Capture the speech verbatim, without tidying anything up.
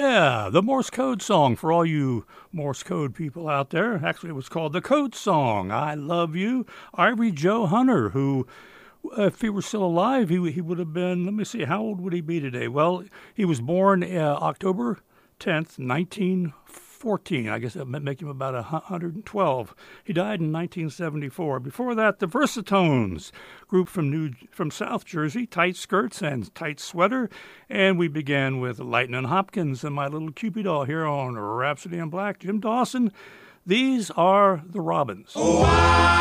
Yeah, the Morse code song for all you Morse code people out there. Actually, it was called the Code Song, I Love You. Ivory Joe Hunter, who, if he were still alive, he, he would have been, let me see, how old would he be today? Well, he was born uh, October tenth, nineteen fourteen. I guess that would make him about one hundred twelve. He died in nineteen seventy-four. Before that, the Versatones, group from New from South Jersey, Tight Skirts and Tight Sweater. And we began with Lightnin' Hopkins and My Little Cupid Doll here on Rhapsody in Black. Jim Dawson, these are the Robins. Oh, I